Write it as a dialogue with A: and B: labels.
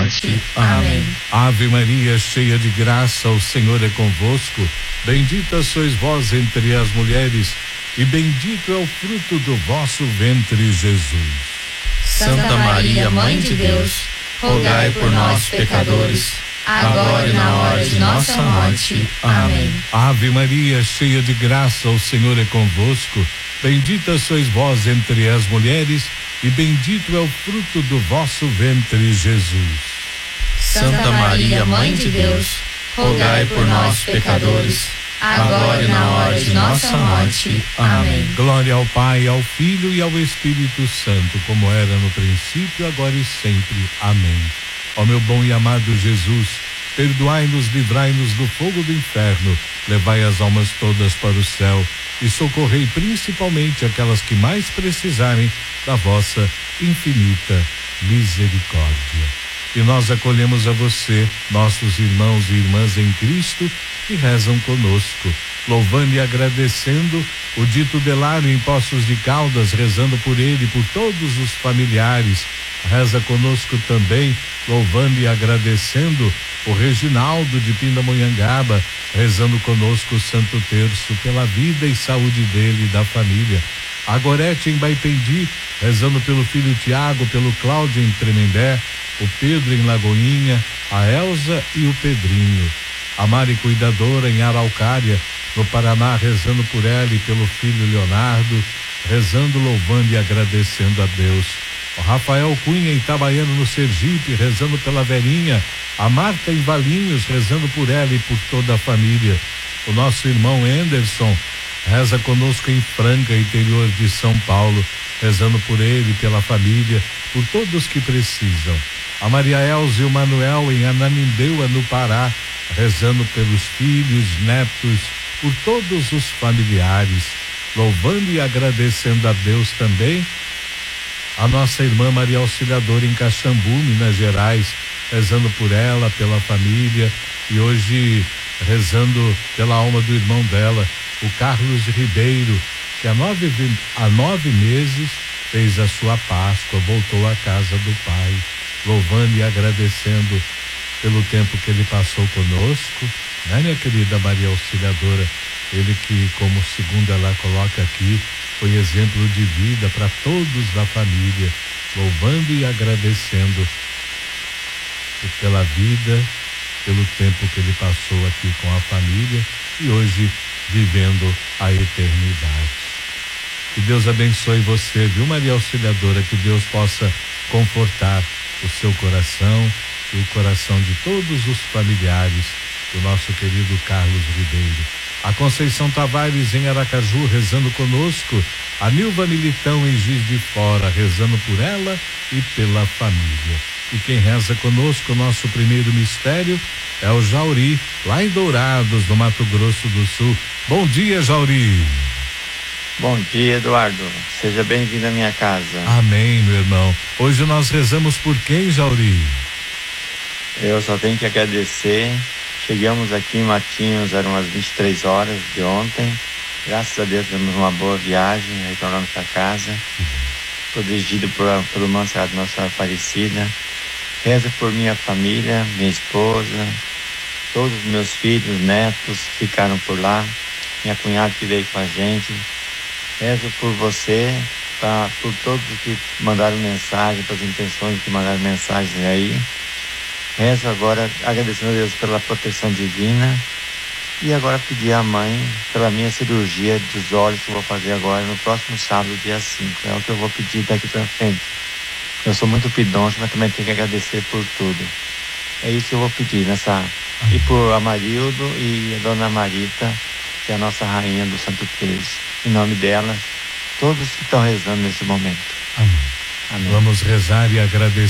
A: morte. Amém.
B: Ave Maria, cheia de graça, o Senhor é convosco. Bendita sois vós entre as mulheres, e bendito é o fruto do vosso ventre, Jesus.
A: Santa Maria, Mãe de Deus, rogai por nós, pecadores, agora e na hora de nossa morte. Amém.
B: Ave Maria, cheia de graça, o Senhor é convosco. Bendita sois vós entre as mulheres, e bendito é o fruto do vosso ventre, Jesus.
A: Santa Maria, Mãe de Deus, rogai por nós, pecadores, agora e na hora de nossa morte. Amém.
B: Glória ao Pai, ao Filho e ao Espírito Santo, como era no princípio, agora e sempre. Amém. Ó meu bom e amado Jesus, perdoai-nos, livrai-nos do fogo do inferno, levai as almas todas para o céu e socorrei principalmente aquelas que mais precisarem da vossa infinita misericórdia. E nós acolhemos a você, nossos irmãos e irmãs em Cristo, que rezam conosco, louvando e agradecendo o Dito Delário em Poços de Caldas, rezando por ele e por todos os familiares. Reza conosco também, louvando e agradecendo o Reginaldo de Pindamonhangaba, rezando conosco o Santo Terço pela vida e saúde dele e da família. A Gorete em Baipendi, rezando pelo filho Tiago, pelo Cláudio em Tremembé, o Pedro em Lagoinha, a Elza e o Pedrinho. A Mari Cuidadora em Araucária, no Paraná, rezando por ela e pelo filho Leonardo, rezando, louvando e agradecendo a Deus. O Rafael Cunha em Itabaiano, no Sergipe, rezando pela velhinha. A Marta em Valinhos, rezando por ela e por toda a família. O nosso irmão Anderson reza conosco em Franca, interior de São Paulo, rezando por ele e pela família, por todos que precisam. A Maria Elza e o Manuel em Ananindeua, no Pará, rezando pelos filhos, netos, por todos os familiares, louvando e agradecendo a Deus também. A nossa irmã Maria Auxiliadora em Caxambu, Minas Gerais, rezando por ela, pela família, e hoje rezando pela alma do irmão dela, o Carlos Ribeiro, que há 9 meses fez a sua Páscoa, voltou à casa do Pai, louvando e agradecendo pelo tempo que ele passou conosco, né, minha querida Maria Auxiliadora? Ele que, como segundo ela coloca aqui, foi exemplo de vida para todos da família, louvando e agradecendo pela vida, pelo tempo que ele passou aqui com a família e hoje vivendo a eternidade. Que Deus abençoe você, viu, Maria Auxiliadora? Que Deus possa confortar o seu coração e o coração de todos os familiares do nosso querido Carlos Ribeiro. A Conceição Tavares em Aracaju, rezando conosco. A Nilva Militão em Juiz de Fora, rezando por ela e pela família. E quem reza conosco, o nosso primeiro mistério, é o Jauri, lá em Dourados, no Mato Grosso do Sul. Bom dia, Jauri.
C: Bom dia, Eduardo. Seja bem-vindo à minha casa.
B: Amém, meu irmão. Hoje nós rezamos por quem, Jauri?
C: Eu só tenho que agradecer. Chegamos aqui em Matinhos, eram umas 23 horas de ontem. Graças a Deus tivemos uma boa viagem, retornamos para casa. Protegido pelo manto sagrado de Nossa Senhora Aparecida. Rezo por minha família, minha esposa, todos os meus filhos, netos ficaram por lá. Minha cunhada que veio com a gente. Rezo por você, por todos que mandaram mensagem, pelas intenções que mandaram mensagens aí. Rezo agora agradecendo a Deus pela proteção divina e agora pedir à mãe pela minha cirurgia dos olhos que eu vou fazer agora no próximo sábado, dia 5. É o que eu vou pedir daqui para frente. Eu sou muito pidoncho, mas também tenho que agradecer por tudo. É isso que eu vou pedir e por Amarildo e a Dona Marita, que é a nossa rainha do Santo Terço. Em nome dela, todos que estão rezando nesse momento.
B: Amém.
C: Amém.
B: Vamos rezar e agradecer.